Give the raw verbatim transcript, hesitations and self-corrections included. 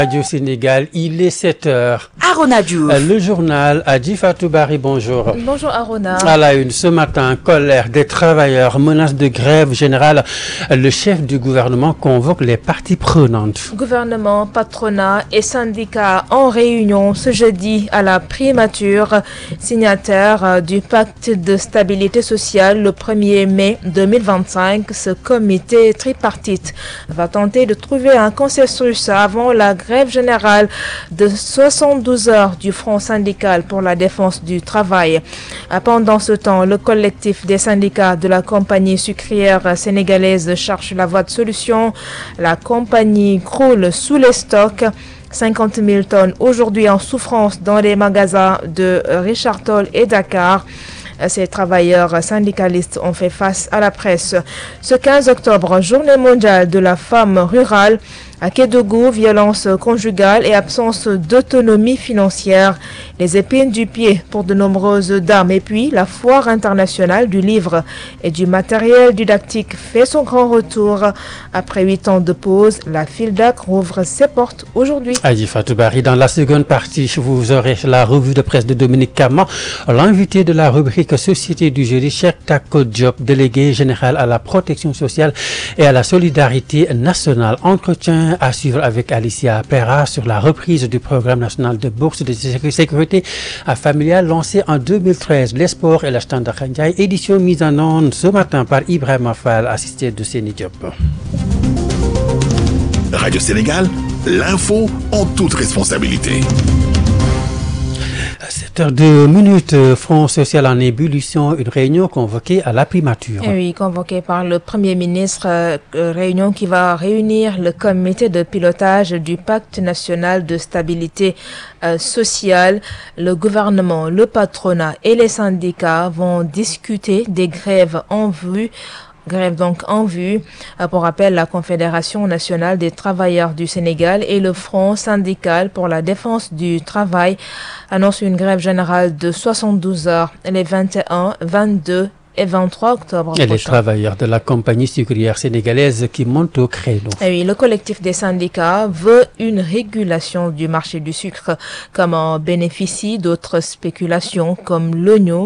Radio Sénégal, il est sept heures. Arona Diouf. Le journal Adji Fatou Bari, bonjour. Bonjour Arona. À la une, ce matin, colère des travailleurs, menace de grève générale. Le chef du gouvernement convoque les parties prenantes. Gouvernement, patronat et syndicats en réunion ce jeudi à la primature, signataire du pacte de stabilité sociale le premier mai deux mille vingt-cinq. Ce comité tripartite va tenter de trouver un consensus avant la grève générale de soixante-douze heures du Front syndical pour la défense du travail. Pendant ce temps, le collectif des syndicats de la compagnie sucrière sénégalaise cherche la voie de solution. La compagnie croule sous les stocks. cinquante mille tonnes aujourd'hui en souffrance dans les magasins de Richard Toll et Dakar. Ces travailleurs syndicalistes ont fait face à la presse. Ce quinze octobre, journée mondiale de la femme rurale. À Kédougou, violence conjugale et absence d'autonomie financière, les épines du pied pour de nombreuses dames. Et puis, la foire internationale du livre et du matériel didactique fait son grand retour. Après huit ans de pause, la FILDAC rouvre ses portes aujourd'hui. Adji Fatou Bari, dans la seconde partie, vous aurez la revue de presse de Dominique Caman, l'invité de la rubrique Société du jeudi, Cheikh Tako Diop, délégué général à la protection sociale et à la solidarité nationale. Entretien à suivre avec Alicia Perra sur la reprise du programme national de bourse de sécurité familiale lancé en deux mille treize. Les sports et la Standard Khandiaï, édition mise en onde ce matin par Ibrahima Fall, assisté de Séni Diop. Radio Sénégal, l'info en toute responsabilité. sept heures deux minutes, Front social en ébullition, une réunion convoquée à la primature. Et oui, convoquée par le Premier ministre, euh, réunion qui va réunir le comité de pilotage du pacte national de stabilité euh, sociale. Le gouvernement, le patronat et les syndicats vont discuter des grèves en vue. Grève donc en vue. Pour rappel, la Confédération nationale des travailleurs du Sénégal et le Front syndical pour la défense du travail annoncent une grève générale de soixante-douze heures les vingt et un, vingt-deux et vingt-trois octobre Et prochain. les travailleurs de la compagnie sucrière sénégalaise qui montent au créneau. Et oui, le collectif des syndicats veut une régulation du marché du sucre, comme en bénéficie d'autres spéculations comme l'oignon.